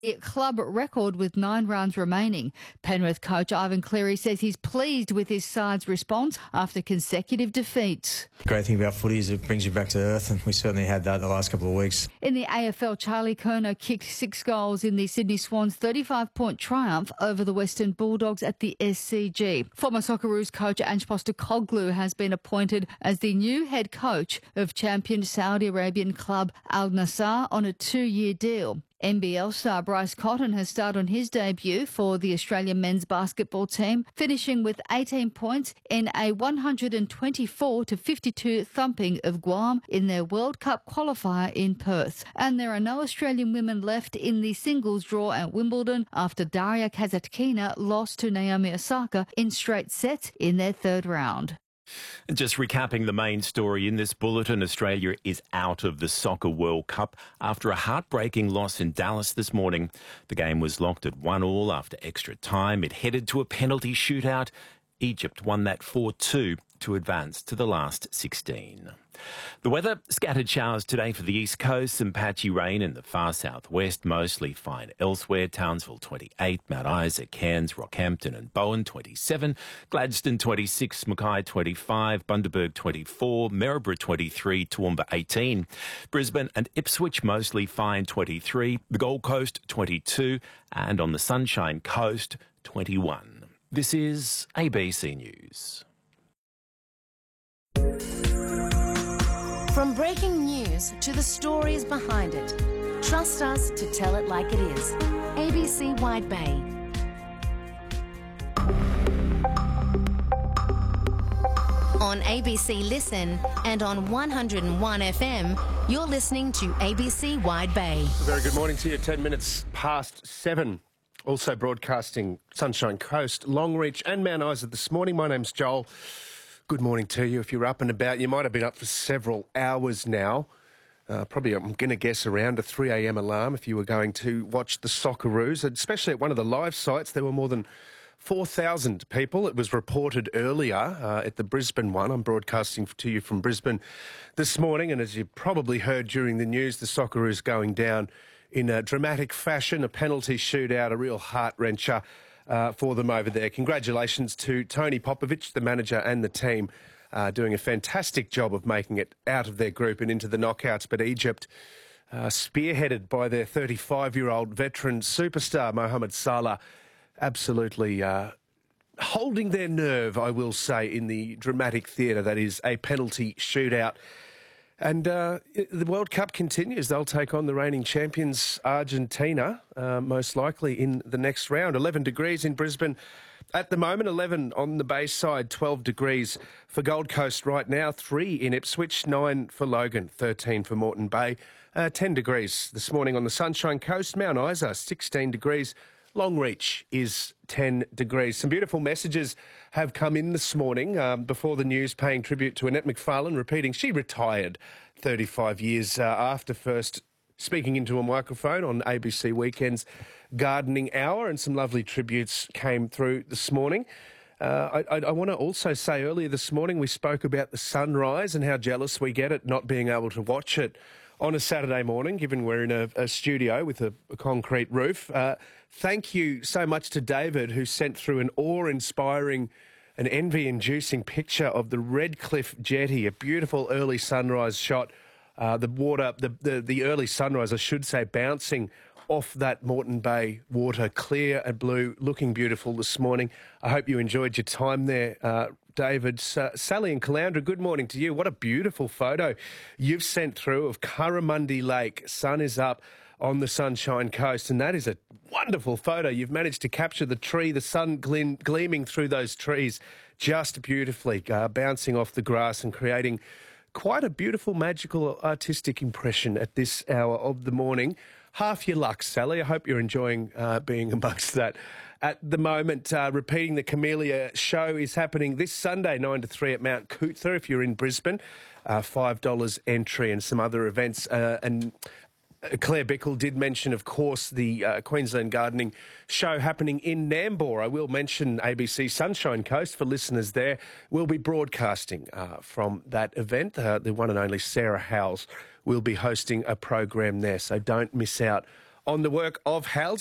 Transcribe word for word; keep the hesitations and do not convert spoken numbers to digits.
club record with nine rounds remaining. Penrith coach Ivan Cleary says he's pleased with his side's response after consecutive defeats. The great thing about footy is it brings you back to earth, and we certainly had that the last couple of weeks. In the A F L, Charlie Kerner kicked six goals in the Sydney Swans' thirty-five point triumph over the Western Bulldogs at the S C G. Former Socceroos coach Ange Postecoglou has been appointed as the new head coach of champion Saudi Arabian club Al Nassr on a two-year deal. N B L star Bryce Cotton has started on his debut for the Australian men's basketball team, finishing with eighteen points in a one twenty-four to fifty-two thumping of Guam in their World Cup qualifier in Perth. And there are no Australian women left in the singles draw at Wimbledon after Daria Kasatkina lost to Naomi Osaka in straight sets in their third round. And just recapping the main story in this bulletin, Australia is out of the Soccer World Cup after a heartbreaking loss in Dallas this morning. The game was locked at one all after extra time. It headed to a penalty shootout. Egypt won that four two to advance to the last sixteen. The weather, scattered showers today for the east coast, some patchy rain in the far southwest, mostly fine elsewhere. Townsville twenty-eight, Mount Isa, Cairns, Rockhampton and Bowen twenty-seven, Gladstone twenty-six, Mackay twenty-five, Bundaberg twenty-four, Maryborough twenty-three, Toowoomba eighteen, Brisbane and Ipswich mostly fine twenty-three, the Gold Coast twenty-two and on the Sunshine Coast twenty-one. This is A B C News. From breaking news to the stories behind it, trust us to tell it like it is. A B C Wide Bay. On A B C Listen and on one oh one F M, you're listening to A B C Wide Bay. A very good morning to you. Ten minutes past seven. Also broadcasting Sunshine Coast, Longreach and Mount Isa this morning. My name's Joel. Good morning to you. If you're up and about, you might have been up for several hours now. Uh, probably, I'm going to guess, around a three a.m. alarm if you were going to watch the Socceroos, especially at one of the live sites. There were more than four thousand people. It was reported earlier uh, at the Brisbane one. I'm broadcasting to you from Brisbane this morning, and as you probably heard during the news, the Socceroos going down in a dramatic fashion, a penalty shootout, a real heart-wrencher uh, for them over there. Congratulations to Tony Popovich, the manager, and the team, uh, doing a fantastic job of making it out of their group and into the knockouts. But Egypt, uh, spearheaded by their thirty-five-year-old veteran superstar, Mohamed Salah, absolutely uh, holding their nerve, I will say, in the dramatic theatre that is a penalty shootout. And uh, the World Cup continues. They'll take on the reigning champions, Argentina, uh, most likely in the next round. eleven degrees in Brisbane at the moment, eleven on the Bay side, twelve degrees for Gold Coast right now, three in Ipswich, nine for Logan, thirteen for Moreton Bay, uh, ten degrees this morning on the Sunshine Coast. Mount Isa, sixteen degrees. Longreach is ten degrees. Some beautiful messages have come in this morning um, before the news, paying tribute to Annette McFarlane, repeating she retired thirty-five years uh, after first speaking into a microphone on A B C Weekends Gardening Hour, and some lovely tributes came through this morning. Uh, I, I want to also say earlier this morning we spoke about the sunrise and how jealous we get at not being able to watch it on a Saturday morning, given we're in a, a studio with a, a concrete roof. Uh, thank you so much to David, who sent through an awe-inspiring and envy-inducing picture of the Redcliffe Jetty, a beautiful early sunrise shot. Uh, the water, the, the, the early sunrise, I should say, bouncing off that Moreton Bay water, clear and blue, looking beautiful this morning. I hope you enjoyed your time there, uh, David. Uh, Sally and Caloundra, good morning to you. What a beautiful photo you've sent through of Curramundi Lake. Sun is up on the Sunshine Coast, and that is a wonderful photo. You've managed to capture the tree, the sun gleam, gleaming through those trees just beautifully, uh, bouncing off the grass and creating quite a beautiful, magical, artistic impression at this hour of the morning. Half your luck, Sally. I hope you're enjoying uh, being amongst that. At the moment, uh, repeating the Camellia show is happening this Sunday, nine to three at Mount Cootha if you're in Brisbane. Uh, five dollars entry and some other events. Uh, and Claire Bickle did mention, of course, the uh, Queensland Gardening Show happening in Nambour. I will mention A B C Sunshine Coast for listeners there. We'll be broadcasting uh, from that event. Uh, the one and only Sarah Howells will be hosting a program there, so don't miss out on the work of Hal